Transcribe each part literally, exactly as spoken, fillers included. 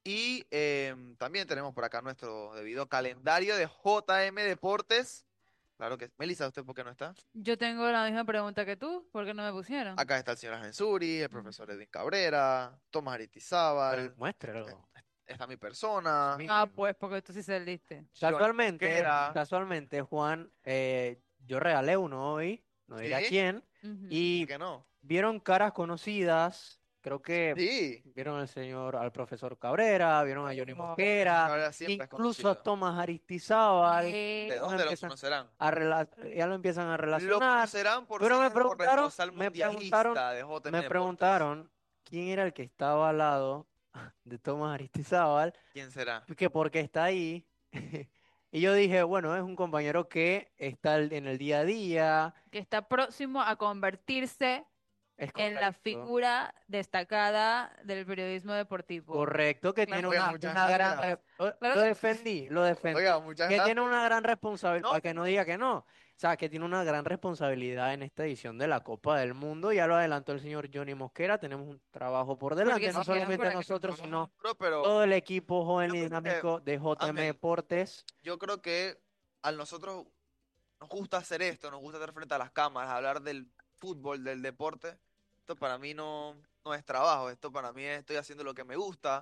Y em, también tenemos por acá nuestro debido calendario de J M Deportes. Claro que Melissa, ¿usted por qué no está? Yo tengo la misma pregunta que tú, ¿por qué no me pusieron? Acá está el señor Agensuri, el Mm. profesor Edwin Cabrera, Tomás Pero Aritizábal, eh, muéstralo. está mi persona, Ah, Mismo. pues, porque tú sí saliste. Johnny Casualmente, Mosquera. casualmente, Juan, eh, yo regalé uno hoy, no diré a ¿Sí? quién, Ujú. ¿Por y qué no? vieron caras conocidas, creo que Sí, vieron al señor, al profesor Cabrera, vieron a Johnny Oh. Mosquera, Cabrera siempre es incluso a conocido. Tomás Aristizábal, ¿De Eh, ya lo dónde lo empiezan conocerán? a rela- ya lo empiezan a Lo relacionar, conocerán por pero ser me el preguntaron, corresponsal me preguntaron, mundialista de J M me Deportes. preguntaron quién era el que estaba al lado de Tomás Aristizábal, ¿Quién será? que porque está ahí. Y yo dije, bueno, es un compañero que está el- en el día a día, que está próximo a convertirse es en la correcto, figura destacada del periodismo deportivo. correcto, que Claro tiene Oiga, una, muchas una gran... gracias. re- o- claro Lo que defendí, lo defendí. Oiga, muchas Que tiene gracias. una gran responsabilidad, No, para que no diga que no. O sea, que tiene una gran responsabilidad en esta edición de la Copa del Mundo. Ya lo adelantó el señor Johnny Mosquera. Tenemos un trabajo por porque delante, no si quedan por solamente acá. nosotros, sino bro, pero todo el equipo joven yo y creo que, dinámico de J M Ángel, Deportes. yo creo que a nosotros nos gusta hacer esto, nos gusta estar frente a las cámaras, hablar del fútbol, del deporte. Esto para mí no, no es trabajo, esto para mí es, estoy haciendo lo que me gusta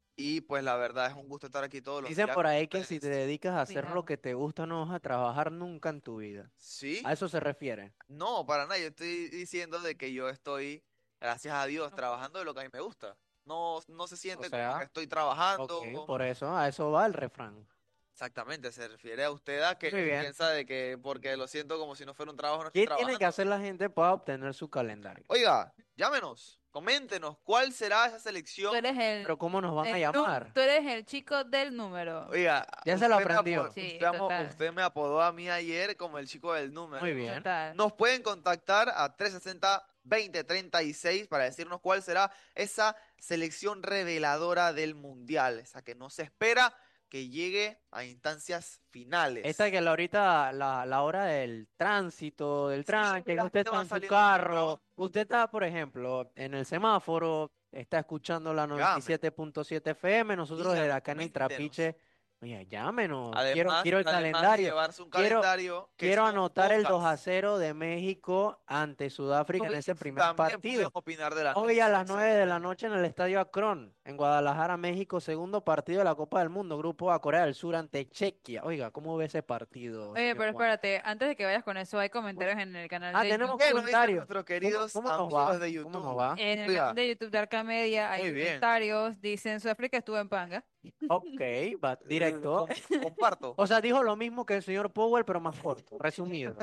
y pues la verdad es un gusto estar aquí todos los Dicen días por con ahí que si te ustedes. dedicas a hacer lo Cuidado. que te gusta, no vas a trabajar nunca en tu vida. A ¿Sí? eso se refiere. No, para nada, yo estoy diciendo de que yo estoy, gracias a Dios, trabajando de lo que a mí me gusta. No, no se O siente como que sea, estoy ok, trabajando. por eso, a eso va el refrán. Exactamente, se refiere a usted a que Muy bien. piensa de que porque lo siento como si no fuera un trabajo, no estoy ¿Qué tiene que trabajando. hacer la gente para obtener su calendario? Oiga, llámenos, coméntenos cuál será esa Tú selección. eres el, Pero ¿cómo nos van a el nu- llamar? tú eres el chico del número. Oiga, Ya se lo usted me apodó, aprendió. Sí, usted, amo- total, usted me apodó a mí ayer como el chico del Muy número. bien. total. Nos pueden contactar a trescientos sesenta veinte treinta y seis para decirnos cuál será esa selección reveladora del mundial, esa que no se espera que llegue a instancias Esta finales. que es la ahorita la, la hora del tránsito, del Sí, tránsito, la usted gente está va en su saliendo del carro, trabajo. usted está, por ejemplo, en el semáforo, está escuchando la noventa y Llame, siete punto siete F M, nosotros desde díganos, acá en el coméntenos. Trapiche, oye, llámenos, quiero, Además, quiero el además de calendario, llevarse un quiero, calendario que quiero son anotar el dos a hojas, cero de México ante Sudáfrica en ese primer también pueden partido. opinar de la Hoy a misma. las nueve de la noche en el Estadio Akron, en Guadalajara, México, segundo partido de la Copa del Mundo, Grupo A, Corea del Sur ante Chequia. Oiga, ¿cómo ve ese partido, Oye, señor pero Juan? espérate, antes de que vayas con eso, hay comentarios en el canal Ah, de tenemos ¿Qué YouTube. nos dicen comentarios. nuestros ¿Cómo, queridos cómo nos amigos va? de ¿Cómo nos YouTube? va? En el canal Oiga, de YouTube de Arca Media hay muy bien. comentarios, dicen Sudáfrica estuvo en Panga. Ok, va Eh, directo. com- comparto. O sea, dijo lo mismo que el señor Powell, pero más corto, resumido.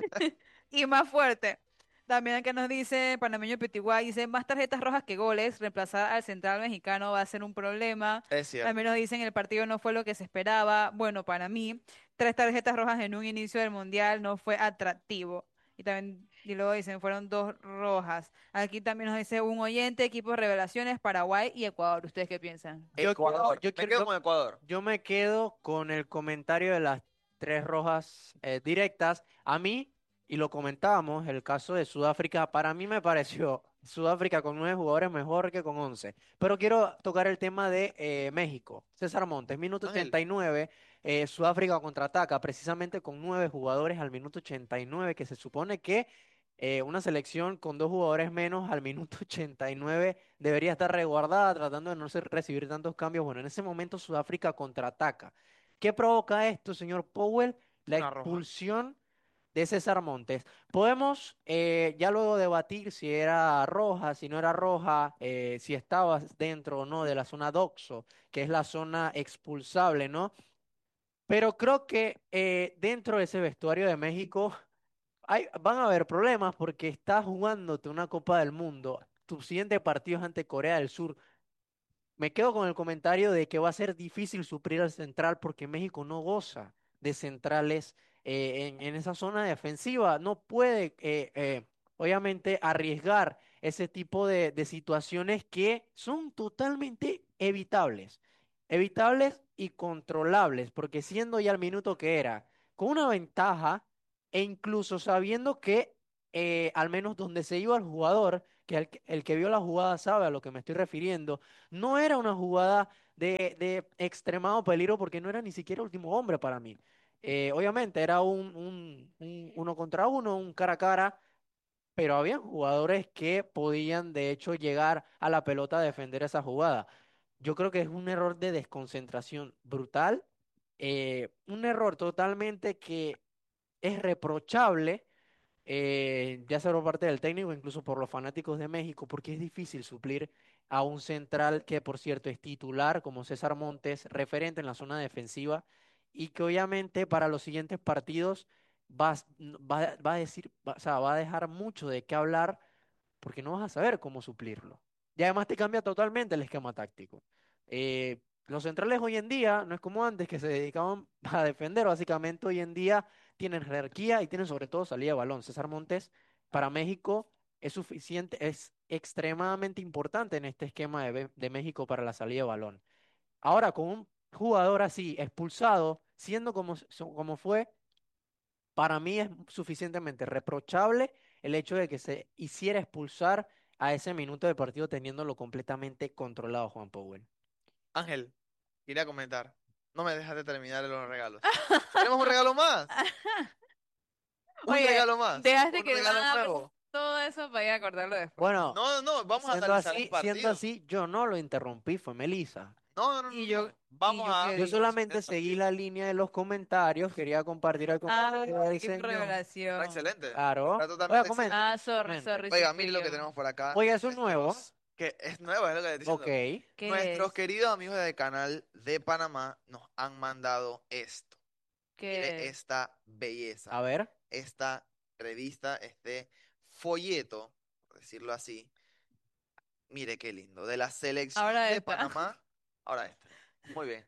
Y más fuerte. También que nos dice Panameño Pitiguay, dice más tarjetas rojas que goles, reemplazar al central mexicano va a ser un problema. Es cierto. También nos dicen el partido no fue lo que se esperaba. Bueno, para mí, tres tarjetas rojas en un inicio del mundial no fue atractivo. Y también, y luego dicen, fueron dos rojas. Aquí también nos dice un oyente, equipos revelaciones, Paraguay y Ecuador. ¿Ustedes qué piensan? Yo quiero, Ecuador. yo Me quiero, quedo yo, con Ecuador. yo me quedo con el comentario de las tres rojas eh, directas. A mí, y lo comentábamos, el caso de Sudáfrica, para mí me pareció Sudáfrica con nueve jugadores mejor que con once. Pero quiero tocar el tema de eh, México. César Montes, minuto Ángel, ochenta y nueve, eh, Sudáfrica contraataca precisamente con nueve jugadores al minuto ochenta y nueve, que se supone que eh, una selección con dos jugadores menos al minuto ochenta y nueve debería estar resguardada, tratando de no ser- recibir tantos cambios. Bueno, en ese momento Sudáfrica contraataca. ¿Qué provoca esto, señor Powell? La una roja. expulsión de César Montes. Podemos eh, ya luego debatir si era roja, si no era roja, eh, si estaba dentro o no de la zona doxo, que es la zona expulsable, ¿no? Pero creo que eh, dentro de ese vestuario de México hay, van a haber problemas porque estás jugándote una Copa del Mundo. Tu siguiente partido es ante Corea del Sur. Me quedo con el comentario de que va a ser difícil suplir al central porque México no goza de centrales eh, en, en esa zona defensiva. No puede, eh, eh, obviamente, arriesgar ese tipo de, de situaciones que son totalmente evitables. Evitables y controlables, porque siendo ya el minuto que era, con una ventaja e incluso sabiendo que eh, al menos donde se iba el jugador, que el, que el que vio la jugada sabe a lo que me estoy refiriendo, no era una jugada de, de extremado peligro porque no era ni siquiera último hombre para mí. Eh, obviamente era un, un, un uno contra uno, un cara a cara, pero había jugadores que podían de hecho llegar a la pelota a defender esa jugada. Yo creo que es un error de desconcentración brutal, eh, un error totalmente que es reprochable, eh, ya sea por parte del técnico, incluso por los fanáticos de México, porque es difícil suplir a un central que, por cierto, es titular, como César Montes, referente en la zona defensiva, y que obviamente para los siguientes partidos va, a s- n- va, a va a decir, va- o sea, va a dejar mucho de qué hablar porque no vas a saber cómo suplirlo. Y además te cambia totalmente el esquema táctico. Eh, los centrales hoy en día, no es como antes que se dedicaban a defender, básicamente hoy en día tienen jerarquía y tienen sobre todo salida de balón. César Montes para México es suficiente, es extremadamente importante en este esquema de, Be- de México para la salida de balón. Ahora, con un jugador así expulsado, siendo como, s- como fue, para mí es suficientemente reprochable el hecho de que se hiciera expulsar a ese minuto de partido teniéndolo completamente controlado, Juan Powell. Ángel, quería comentar. No me dejas de terminar los regalos. Tenemos un regalo más. Un Oye, regalo más. dejaste Un que regalo nada, nuevo. todo eso para ir a acordarlo después. Bueno, No, no, no. Vamos a siendo analizar el así, siendo partido. así, yo no lo interrumpí, fue Melissa. No, no, no, Y no. yo, no. y Vamos yo a qué Yo dije. discutir solamente el seguí partido. la línea de los comentarios, quería compartir el Ah, comentario del qué señor. Está revelación. excelente. Claro. Está Oiga, totalmente comente, excelente. Ah, sorry, comente. sorry, sí Oiga, fui miren lo que yo. tenemos por acá. Oiga, eso es nuevo. Nuestros, que es nuevo, es lo que estoy Ok. diciendo. ¿Qué Nuestros es? queridos amigos del canal de Panamá nos han mandado esto. Mire ¿Qué es? esta belleza. A ver. Esta revista, este folleto, por decirlo así. Mire qué lindo. De la selección Ahora de está. Panamá. Ahora este. Muy bien.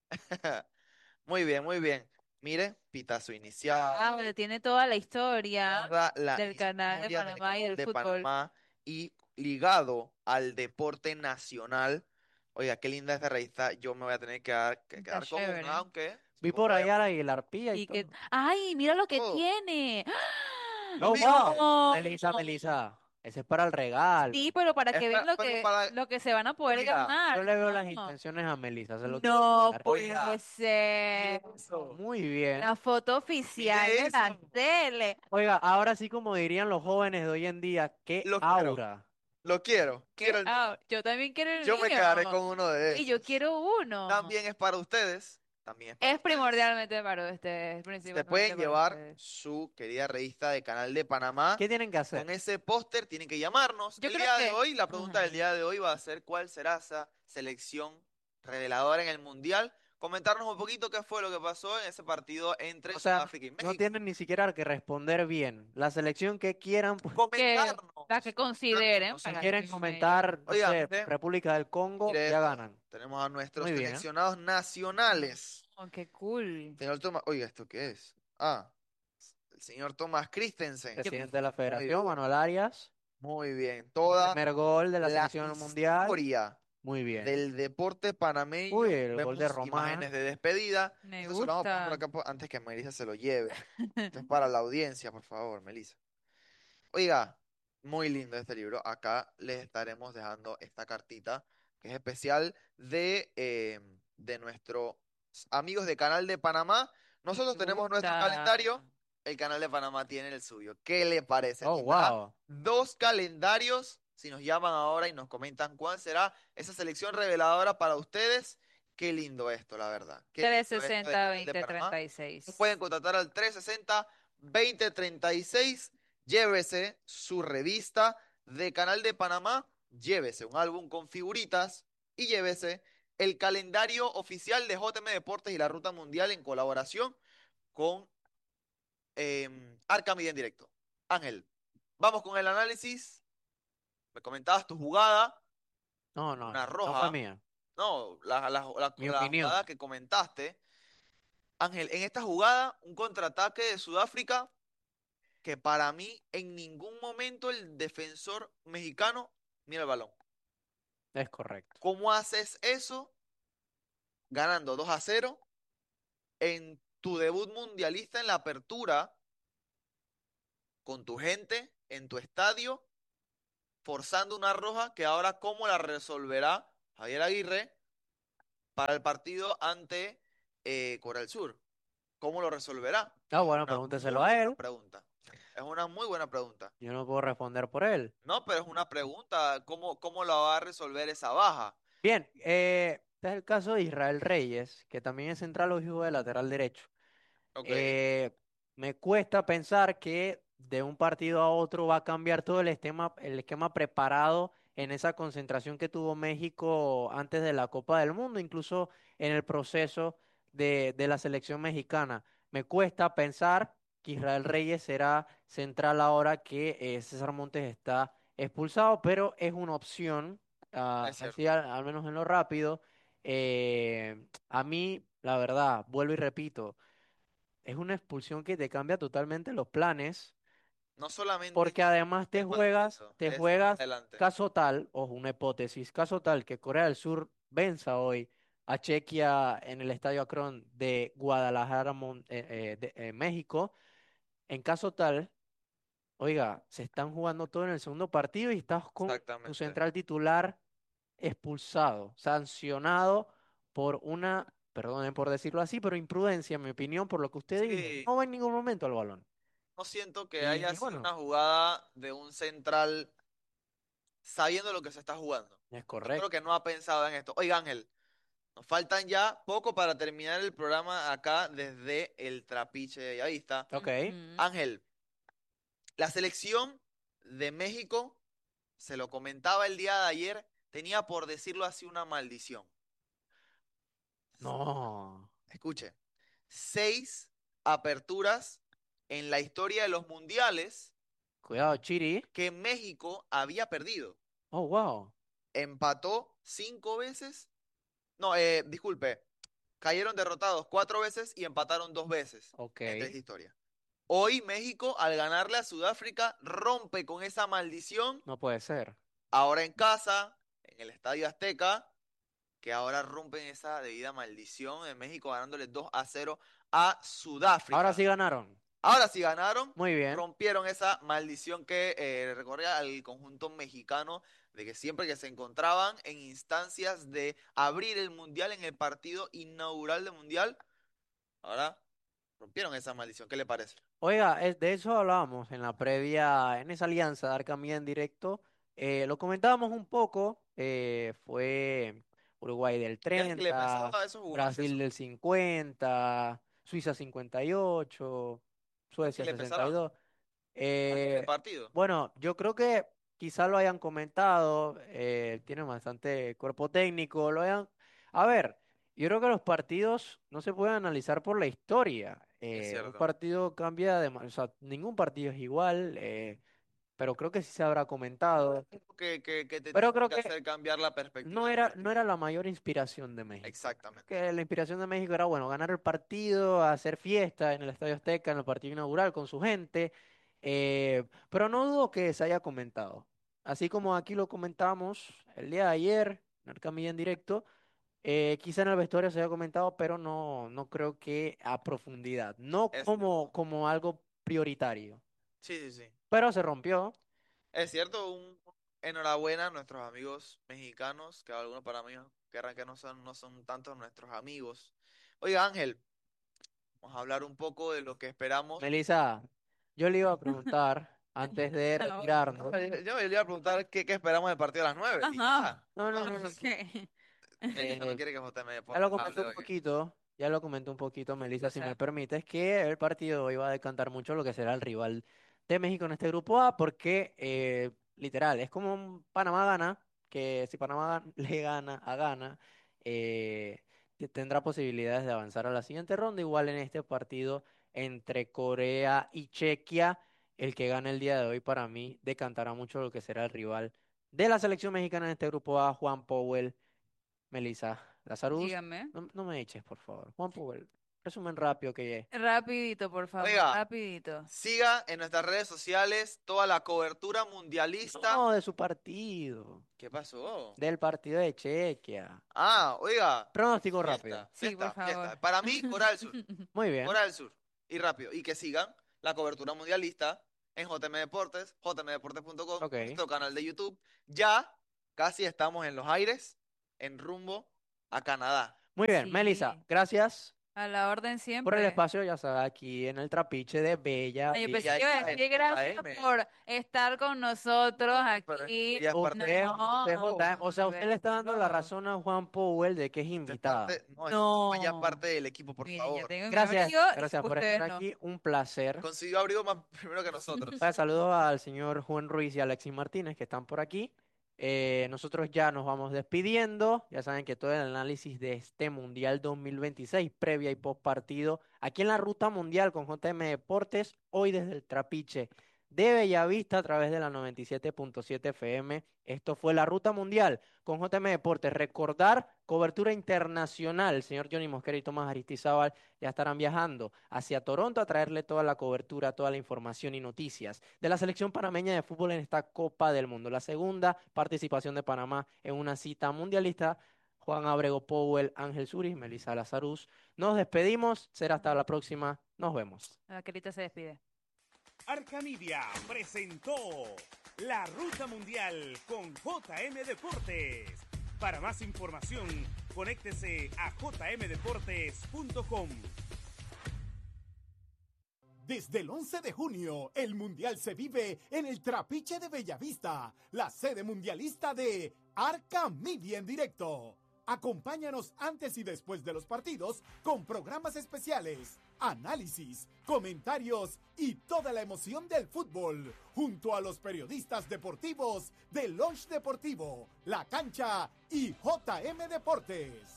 Muy bien, muy bien. Mire, pitazo inicial. Ah, bueno, tiene toda la historia Toda la del canal de historia del Panamá y canal del de fútbol. Panamá y ligado al deporte nacional. Oiga, qué linda esta revista. Yo me voy a tener que, dar- que Está quedar con una, chévere. aunque Vi como por podemos allá la Aguilarpía y Y que, todo. ¡ay, mira lo que todo. tiene! ¡Ah! Lo Oh, mismo. wow. No. Melissa, Melissa. Ese es para el regalo. Sí, pero para Es que vean pa- lo pero que, para, lo que se van a poder oiga, ganar. Yo le veo las No, intenciones a Melissa, se lo quiero no dar. puede oiga, ser. eso. Muy bien. La foto oficial Mire de la eso. tele. Oiga, ahora sí como dirían los jóvenes de hoy en día, qué Lo quiero, aura. lo quiero. Quiero ¿Qué? el mío. Ah, yo también quiero el Yo me quedaré mío. con uno de Y yo esos. quiero uno. También es para ustedes. También es para Es ustedes. primordialmente para ustedes, Se principalmente pueden para llevar ustedes. su querida revista de Canal de Panamá. ¿Qué tienen que Con hacer? ese póster tienen que llamarnos. Yo El creo día de que, hoy, la pregunta del ajá. día de hoy va a ser cuál será esa selección reveladora en el Mundial. Comentarnos un poquito qué fue lo que pasó en ese partido entre O sea, Sudáfrica y no México. tienen ni siquiera que responder bien. La selección que quieran, pues, Que Comentarnos. la que Comentarnos consideren los si para quieren ir con ellos. comentar, no Oiga, sé, mire, República del Congo, mire ya esto. ganan. Tenemos a nuestros Muy bien. seleccionados nacionales. Oh, qué cool. Señor Tomás, oiga, ¿esto qué es? Ah, el señor Tomás Christensen. Yo, Presidente de la Muy Federación, bien, Manuel Arias. muy bien. Toda Primer gol de la la selección mundial. historia Muy bien. del deporte Uy, panameño. el gol de Vemos Román. imágenes de despedida. me Esto se lo vamos a poner por gusta. acá po- antes que Melissa se lo lleve. Esto es para la audiencia, por favor, Melissa. Oiga, muy lindo este libro. Acá les estaremos dejando esta cartita que es especial de, eh, de nuestros amigos de Canal de Panamá. Nosotros Me tenemos nuestro gusta. calendario. El Canal de Panamá tiene el suyo. ¿Qué le parece? Oh, Nos da wow. dos calendarios. Si nos llaman ahora y nos comentan cuál será esa selección reveladora para ustedes. Qué lindo esto, la verdad. Qué lindo esto de trescientos sesenta, Canal de veinte, Panamá. treinta y Nos seis. pueden contactar al trescientos sesenta, veinte treinta y seis. Llévese su revista de Canal de Panamá. Llévese un álbum con figuritas. Y llévese el calendario oficial de J M Deportes y la Ruta Mundial en colaboración con eh, Arca Media en directo. Ángel, vamos con el análisis. Me comentabas tu jugada, No, no, una no fue roja. mía. No, la, la, la, Mi la opinión. jugada que comentaste. Ángel, en esta jugada, un contraataque de Sudáfrica que para mí en ningún momento el defensor mexicano mira el balón. Es correcto. ¿Cómo haces eso ganando dos a cero en tu debut mundialista en la apertura con tu gente en tu estadio, forzando una roja que ahora cómo la resolverá Javier Aguirre para el partido ante eh, Corea del Sur. ¿Cómo lo resolverá? Ah, Es bueno, una pregúnteselo muy a buena él. pregunta. Es una muy buena pregunta. Yo no puedo responder por él. No, pero es una pregunta. ¿Cómo, cómo la va a resolver esa baja? Bien, eh, este es el caso de Israel Reyes, que también es central o hijo de lateral derecho. Ok, Eh, Me cuesta pensar que de un partido a otro va a cambiar todo el esquema, el esquema preparado en esa concentración que tuvo México antes de la Copa del Mundo, incluso en el proceso de, de la selección mexicana. Me cuesta pensar que Israel Reyes será central ahora que eh, César Montes está expulsado, pero es una opción, ah, es así cierto. al, al menos en lo rápido. Eh, a mí, la verdad, vuelvo y repito. Es una expulsión que te cambia totalmente los planes, No solamente porque además te el juegas, partido, te es más juegas adelante. caso tal, o una hipótesis, caso tal que Corea del Sur venza hoy a Chequia en el Estadio Akron de Guadalajara, Mon- eh, eh, de- eh, México. En caso tal, oiga, se están jugando todo en el segundo partido y estás con tu Exactamente. central titular expulsado, sancionado por una, perdonen por decirlo así, pero imprudencia, en mi opinión, por lo que usted dijo. Sí, No va en ningún momento al balón. no siento que haya Y sido bueno, una jugada de un central sabiendo lo que se está jugando. es Yo creo que correcto. no ha pensado en esto. Oiga, Ángel, nos faltan ya poco para terminar el programa acá desde el Trapiche de Bellavista. Ok. Ujú. Ángel, la selección de México, se lo comentaba el día de ayer, tenía por decirlo así una maldición. No. Escuche, seis aperturas en la historia de los mundiales Cuidado, Chiri. que México había perdido. Oh, wow. Empató cinco veces. No, eh, disculpe, cayeron derrotados cuatro veces y empataron dos veces Ok. en esta historia. Hoy México, al ganarle a Sudáfrica, rompe con esa maldición. No puede ser. Ahora en casa, en el Estadio Azteca, que ahora rompen esa debida maldición en México ganándole dos a cero a Ahora Sudáfrica. sí ganaron. Ahora sí ganaron, Muy bien. rompieron esa maldición que eh, recorría al conjunto mexicano de que siempre que se encontraban en instancias de abrir el mundial en el partido inaugural del mundial, ahora rompieron esa maldición. ¿Qué le parece? Oiga, es- de eso hablábamos en la previa, en esa alianza de Arcamía en directo. Eh, lo comentábamos un poco. Eh, fue Uruguay del Fíjate que le treinta, pensaba a esos jugadores Brasil eso. del cincuenta, Suiza cincuenta y ocho, Fíjate que Suecia le sesenta y pensaban dos. antes del Eh, partido. bueno, yo creo que quizá lo hayan comentado, eh, tiene bastante cuerpo técnico, lo hayan... A ver, yo creo que los partidos no se pueden analizar por la historia. Es Eh, un cierto. partido cambia de... ma- O sea, ningún partido es igual, eh, pero creo que sí se habrá comentado. Que, que, que te Pero tiene creo que que hacer cambiar la perspectiva no del era, no partido. era la mayor inspiración de México. Creo Exactamente. que la inspiración de México era, bueno, ganar el partido, hacer fiesta en el Estadio Azteca, en el partido inaugural con su gente, eh, pero no dudo que se haya comentado. Así como aquí lo comentamos el día de ayer, en el Camilla en directo, eh, quizá en el vestuario se haya comentado, pero no, no creo que a profundidad, no Es como, cierto. como algo prioritario, Sí, sí, sí. pero se rompió. Es cierto, un enhorabuena a nuestros amigos mexicanos, que algunos para mí querrán que no son, no son tantos nuestros amigos. Oiga, Ángel, vamos a hablar un poco de lo que esperamos. Melissa, yo le iba a preguntar antes de No. retirarnos. Yo, yo le iba a preguntar qué, qué esperamos del partido a las nueve. Y Ajá. ya. No, no, No, no, no. ¿Qué? Melissa no Eh, quiere que J M ya Deportes lo comenté hable un hoy. poquito, ya lo comenté un poquito, Melissa, si me permites, que el partido hoy va a decantar mucho lo que será el rival de México en este grupo A, porque eh, literal, es como un Panamá gana, que si Panamá gan- le gana a Gana, eh, te- tendrá posibilidades de avanzar a la siguiente ronda, igual en este partido entre Corea y Chequia, el que gane el día de hoy para mí decantará mucho lo que será el rival de la selección mexicana en este grupo A, Juan Powell. Melissa, Lazarus, Dígame. no, no me eches, por favor. Juan Pubel, resumen rápido que... Rapidito, por favor, Oiga, rapidito. siga en nuestras redes sociales toda la cobertura mundialista. No, de su partido. ¿Qué pasó? Del partido de Chequia. Ah, oiga, Pronóstico rápido. fiesta, Sí, por fiesta, favor. fiesta. Para mí, Corea del Sur. Muy bien. Corea del Sur. Y rápido. Y que sigan la cobertura mundialista en J M Deportes, j m deportes punto com, Ok. nuestro canal de YouTube. Ya casi estamos en los aires, en rumbo a Canadá. Muy bien, Melissa, Sí, gracias a la orden por el siempre. espacio, ya sabes, aquí en el trapiche de Bella Ay, yo y Y pensé ahí que iba a está decir el gracias J M. por estar con nosotros Pero aquí. ella es parte, usted, usted es J M, No, o sea, usted le está dando la no, razón a Juan Powell de que es usted es invitada. parte, no, es ya no. parte del equipo, por Miren, ya favor. tengo mi Gracias, abrigo gracias y por estar ustedes no. aquí, un placer. Consiguió abrigo más primero que nosotros. Vaya, saludos al señor Juan Ruiz y Alexis Martínez que están por aquí. Eh, nosotros ya nos vamos despidiendo. Ya saben que todo el análisis de este Mundial dos mil veintiséis, previa y post partido, aquí en la Ruta Mundial con J M Deportes, hoy desde el Trapiche de Bellavista a través de la noventa y siete punto siete F M. Esto fue la Ruta Mundial con J M Deportes. Recordar, cobertura internacional. El señor Johnny Mosquera y Tomás Aristizábal ya estarán viajando hacia Toronto a traerle toda la cobertura, toda la información y noticias de la selección panameña de fútbol en esta Copa del Mundo. La segunda participación de Panamá en una cita mundialista. Juan Abrego Powell, Ángel Suris, Melissa Lazarus. Nos despedimos. Será hasta la próxima. Nos vemos. La Carita se despide. Arcamedia presentó La Ruta Mundial con J M Deportes. Para más información, conéctese a j m deportes punto com. Desde el once de junio, el Mundial se vive en el Trapiche de Bellavista, la sede mundialista de Arca Media en directo. Acompáñanos antes y después de los partidos con programas especiales, análisis, comentarios y toda la emoción del fútbol, junto a los periodistas deportivos de Launch Deportivo, La Cancha y J M Deportes.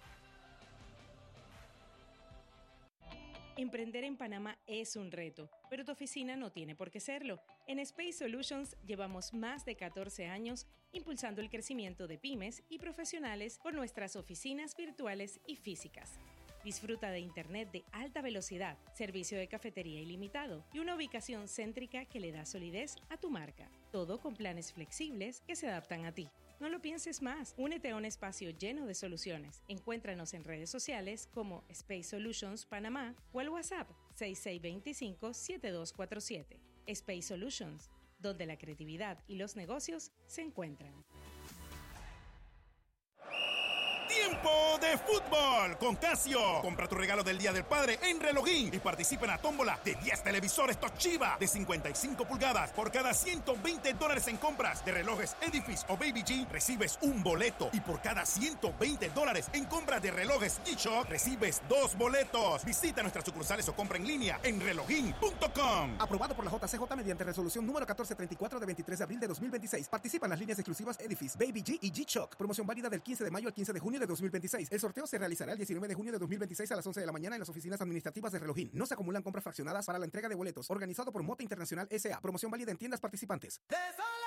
Emprender en Panamá es un reto, pero tu oficina no tiene por qué serlo. En Space Solutions llevamos más de catorce años impulsando el crecimiento de pymes y profesionales por nuestras oficinas virtuales y físicas. Disfruta de internet de alta velocidad, servicio de cafetería ilimitado y una ubicación céntrica que le da solidez a tu marca. Todo con planes flexibles que se adaptan a ti. No lo pienses más. Únete a un espacio lleno de soluciones. Encuéntranos en redes sociales como Space Solutions Panamá o al WhatsApp seis seis dos cinco, siete dos cuatro siete. Space Solutions, donde la creatividad y los negocios se encuentran. Tiempo de fútbol con Casio. Compra tu regalo del Día del Padre en Relojín y participa en la tómbola de diez televisores Toshiba de cincuenta y cinco pulgadas. Por cada ciento veinte dólares en compras de relojes Edifice o Baby G, recibes un boleto. Y por cada ciento veinte dólares en compras de relojes G-Shock, recibes dos boletos. Visita nuestras sucursales o compra en línea en relojín punto com. Aprobado por la J C J mediante resolución número catorce treinta y cuatro de veintitrés de abril de dos mil veintiséis. Participan las líneas exclusivas Edifice, Baby G y G-Shock. Promoción válida del quince de mayo al quince de junio de dos mil veintiséis. El sorteo se realizará el diecinueve de junio de dos mil veintiséis a las once de la mañana en las oficinas administrativas de Relojín. No se acumulan compras fraccionadas para la entrega de boletos. Organizado por Mota Internacional S A. Promoción válida en tiendas participantes.